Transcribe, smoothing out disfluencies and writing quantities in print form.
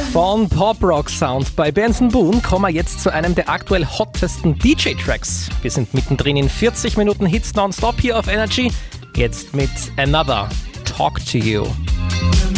Von Pop-Rock-Sound bei Benson Boone kommen wir jetzt zu einem der aktuell hottesten DJ-Tracks. Wir sind mittendrin in 40 Minuten Hits nonstop hier auf Energy. Jetzt mit Another, Talk to You.